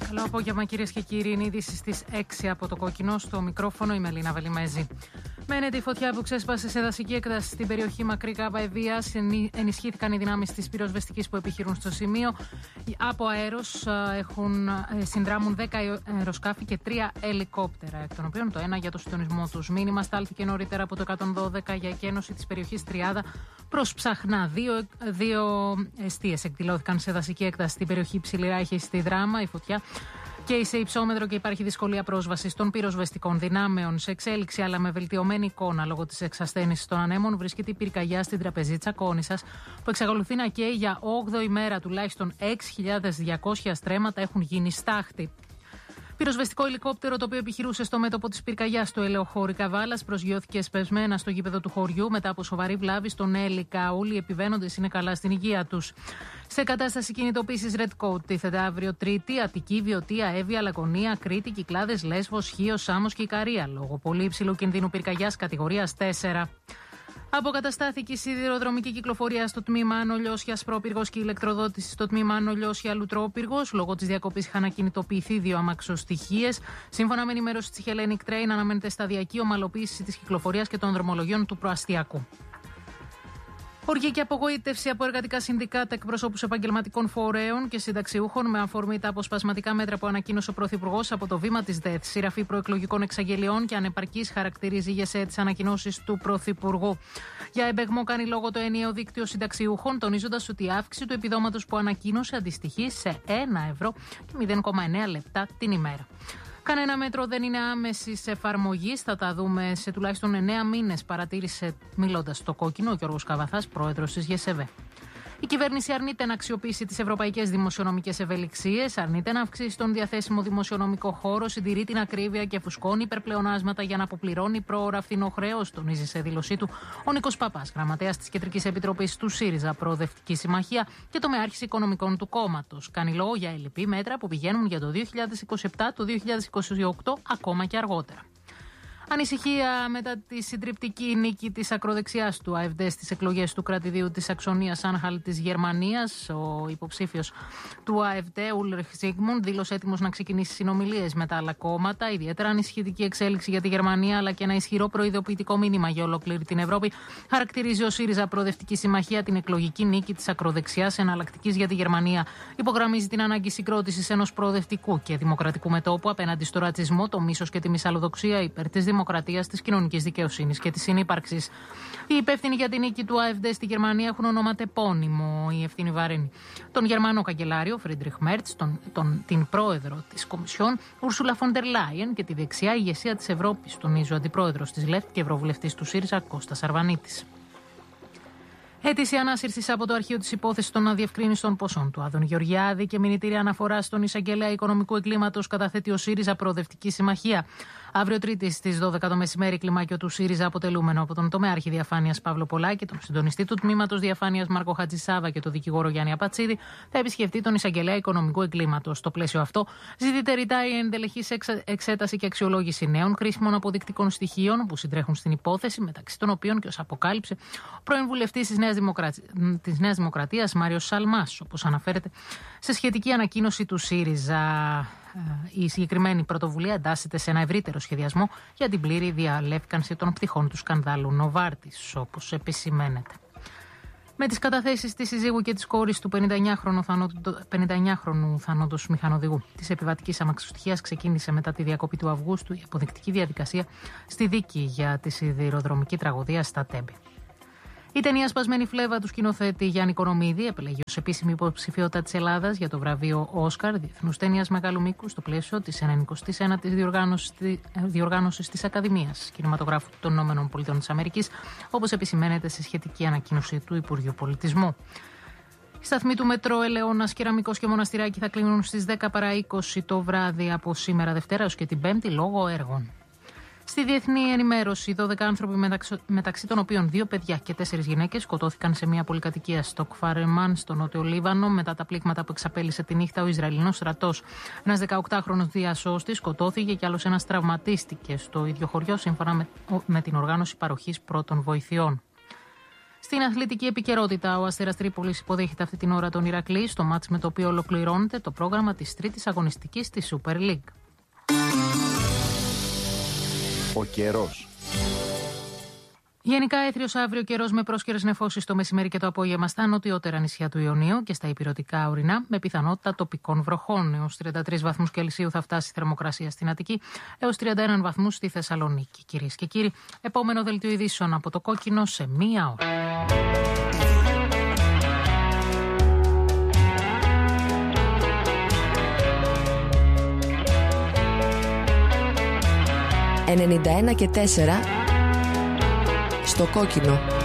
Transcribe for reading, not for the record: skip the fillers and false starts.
Καλό απόγευμα, κυρίες και κύριοι. Είναι ειδήσεις στις 6 από το Κόκκινο. Στο μικρόφωνο η Μελίνα Βελιμέζη. Μένεται η φωτιά που ξέσπασε σε δασική έκταση στην περιοχή Μακρύ Κάβα Ευβοίας. Ενισχύθηκαν οι δυνάμεις της πυροσβεστικής που επιχειρούν στο σημείο. Από αέρος συνδράμουν 10 αεροσκάφη και 3 ελικόπτερα, εκ των οποίων το ένα για το συντονισμό τους. Μήνυμα στάλθηκε νωρίτερα από το 112 για εκένωση της περιοχής Τριάδα προς Ψαχνά. Δύο εστίες εκδηλώθηκαν σε δασική έκταση στην περιοχή Ψιληρά. Έχει στη δράμα η φωτιά και σε υψόμετρο και υπάρχει δυσκολία πρόσβασης των πυροσβεστικών δυνάμεων. Σε εξέλιξη, αλλά με βελτιωμένη εικόνα λόγω της εξασθένησης των ανέμων, βρίσκεται η πυρκαγιά στην τραπεζίτσα Κόνισσας, που εξακολουθεί να καίει για 8η μέρα. Τουλάχιστον 6.200 στρέμματα έχουν γίνει στάχτη. Πυροσβεστικό ελικόπτερο, το οποίο επιχειρούσε στο μέτωπο της πυρκαγιάς του Ελαιοχώρη Καβάλας, προσγειώθηκε σπεσμένα στο γήπεδο του χωριού μετά από σοβαρή βλάβη στον Έλικα. Όλοι οι επιβαίνοντες είναι καλά στην υγεία τους. Σε κατάσταση κινητοποίησης Red Coat τίθεται αύριο Τρίτη Αττική, Βιωτία, Εύβοια, Λακωνία, Κρήτη, Κυκλάδες, Λέσβος, Χίος, Σάμος και Ικαρία, λόγω πολύ υψηλού κινδύνου πυρκαγιάς κατηγορίας 4. Αποκαταστάθηκε η σιδηροδρομική κυκλοφορία στο τμήμα Άνω Λιώσιας Πρόπυργος και η ηλεκτροδότηση στο τμήμα Άνω Λιώσια Λουτρόπυργος. Λόγω της διακοπής είχαν ακινητοποιηθεί 2 αμαξοστοιχίες. Σύμφωνα με ενημέρωση της Hellenic Train, αναμένεται σταδιακή ομαλοποίηση της κυκλοφορίας και των δρομολογιών του προαστιακού. Οργή και απογοήτευση από εργατικά συνδικάτα, εκπροσώπους επαγγελματικών φορέων και συνταξιούχων με αφορμή τα αποσπασματικά μέτρα που ανακοίνωσε ο Πρωθυπουργός από το βήμα της ΔΕΘ. Συγγραφή προεκλογικών εξαγγελιών και ανεπαρκής χαρακτηρίζει η ΓΕΣΕ τις ανακοινώσεις του Πρωθυπουργού. Για εμπεγμό κάνει λόγο το ενιαίο δίκτυο συνταξιούχων, τονίζοντας ότι η αύξηση του επιδόματος που ανακοίνωσε αντιστοιχεί σε 1 ευρώ και 0,9 λεπτά την ημέρα. Κανένα μέτρο δεν είναι άμεσης εφαρμογής. Θα τα δούμε σε τουλάχιστον 9 μήνες, παρατήρησε μιλώντας στο Κόκκινο ο Γιώργος Καβαθάς, πρόεδρος της ΓΕΣΕΒΕ. Η κυβέρνηση αρνείται να αξιοποιήσει τις ευρωπαϊκές δημοσιονομικές ευελιξίες, αρνείται να αυξήσει τον διαθέσιμο δημοσιονομικό χώρο, συντηρεί την ακρίβεια και φουσκώνει υπερπλεονάσματα για να αποπληρώνει πρόωρα φθηνό χρέος, τονίζει σε δήλωσή του ο Νίκος Παπάς, γραμματέας της Κεντρικής Επιτροπής του ΣΥΡΙΖΑ, Προοδευτική Συμμαχία και τομεάρχης οικονομικών του κόμματος. Κάνει λόγο για ελλειπή μέτρα που πηγαίνουν για το 2027, το 2028, ακόμα και αργότερα. Ανησυχία μετά τη συντριπτική νίκη της ακροδεξιάς του AfD στις εκλογές του κρατηδίου της Αξονίας Άνχαλ της Γερμανίας. Ο υποψήφιος του AfD, Ulrich Zygmunt, δήλωσε έτοιμος να ξεκινήσει συνομιλίες με τα άλλα κόμματα. Ιδιαίτερα ανησυχητική εξέλιξη για τη Γερμανία, αλλά και ένα ισχυρό προειδοποιητικό μήνυμα για ολόκληρη την Ευρώπη. Χαρακτηρίζει ο ΣΥΡΙΖΑ Προοδευτική Συμμαχία την εκλογική νίκη της ακροδεξιάς εναλλακτικής για τη Γερμανία. Υπογραμμίζει την ανάγκη συγκρότησης ενός προοδευτικού και δημοκρατικού μετώπου απέναντι στο ρατσισμό, το μίσος και τη μυσαλλοδοξία υπέρ της δημοκρατίας, της κοινωνικής δικαιοσύνης και της συνύπαρξης. Οι υπεύθυνοι για την νίκη του AfD στη Γερμανία έχουν ονοματεπώνυμο. Η ευθύνη βαρύνει τον Γερμανό καγκελάριο Φρίντριχ Μέρτς, την πρόεδρο της Κομισιόν Ούρσουλα φον ντερ Λάιεν και τη δεξιά ηγεσία της Ευρώπης, τονίζει ο αντιπρόεδρος της ΛΕΦΤ και ευρωβουλευτής του ΣΥΡΙΖΑ Κώστας Αρβανίτης. Αίτηση ανάσυρσης από το αρχείο της υπόθεσης των αδιευκρίνιστων ποσών του Άδων Γεωργιάδη και μηνυτήρια αναφορά στον εισαγγελέα οικονομικού εγκλήματος καταθέτει ο ΣΥΡΙΖΑ Προοδευτική Συμμαχία. Αύριο Τρίτη στις 12 το μεσημέρι, κλιμάκιο του ΣΥΡΙΖΑ, αποτελούμενο από τον τομεάρχη διαφάνειας Παύλο Πολάκη, τον συντονιστή του τμήματος διαφάνειας Μάρκο Χατζησάβα και τον δικηγόρο Γιάννη Απατσίδη, θα επισκεφτεί τον εισαγγελέα οικονομικού εγκλήματος. Στο πλαίσιο αυτό, ζητείται ρητά η ενδελεχής εξέταση και αξιολόγηση νέων χρήσιμων αποδεικτικών στοιχείων που συντρέχουν στην υπόθεση, μεταξύ των οποίων και ως αποκάλυψε ο πρώην βουλευτής της Νέας Δημοκρατίας Μάριος Σαλμάς, όπως αναφέρεται σε σχετική ανακοίνωση του ΣΥΡΙΖΑ. Η συγκεκριμένη πρωτοβουλία εντάσσεται σε ένα ευρύτερο σχεδιασμό για την πλήρη διαλεύκανση των πτυχών του σκανδάλου Νοβάρτης, όπως επισημαίνεται. Με τις καταθέσεις της συζύγου και της κόρης του 59χρονου θανόντος μηχανοδηγού της επιβατικής αμαξοστοιχείας ξεκίνησε μετά τη διακοπή του Αυγούστου η αποδεικτική διαδικασία στη δίκη για τη σιδηροδρομική τραγωδία στα Τέμπη. Η ταινία «Σπασμένη φλέβα» του σκηνοθέτη Γιάννη Κονομίδη επελέγει ως επίσημη υποψηφιότητα της Ελλάδας για το βραβείο Όσκαρ Διεθνούς Ταινίας Μεγάλου Μήκους στο πλαίσιο της 99ης διοργάνωσης της Ακαδημίας Κινηματογράφου των ΗΠΑ, όπως επισημαίνεται σε σχετική ανακοίνωση του Υπουργείου Πολιτισμού. Οι σταθμοί του Μετρό Ελαιώνας, Κεραμικός και Μοναστηράκι θα κλείνουν στις 10 παρά 20 το βράδυ από σήμερα Δευτέρα έως και την Πέμπτη λόγω έργων. Στη διεθνή ενημέρωση, 12 άνθρωποι, μεταξύ των οποίων 2 παιδιά και 4 γυναίκες, σκοτώθηκαν σε μια πολυκατοικία στο Κφαρεμάν, στο νότιο Λίβανο, μετά τα πλήγματα που εξαπέλυσε τη νύχτα ο Ισραηλινός στρατός. Ένας 18χρονος διασώστης σκοτώθηκε και άλλος ένας τραυματίστηκε στο ίδιο χωριό, σύμφωνα με την οργάνωση παροχής πρώτων βοηθειών. Στην αθλητική επικαιρότητα, ο Αστέρας Τρίπολης υποδέχεται αυτή την ώρα τον Ηρακλή στο μάτς με το οποίο ολοκληρώνεται το πρόγραμμα της τρίτης αγωνιστικής της Super League. Ο καιρός. Γενικά έθριος αύριο καιρός με πρόσκαιρες νεφώσεις το μεσημέρι και το απόγευμα στα νοτιότερα νησιά του Ιωνίου και στα ηπειρωτικά ορεινά, με πιθανότητα τοπικών βροχών. Έως 33 βαθμούς Κελσίου θα φτάσει η θερμοκρασία στην Αττική, έως 31 βαθμούς στη Θεσσαλονίκη. Κυρίες και κύριοι, επόμενο δελτίο ειδήσεων από το Κόκκινο σε μία ώρα. «91 και 4» στο Κόκκινο.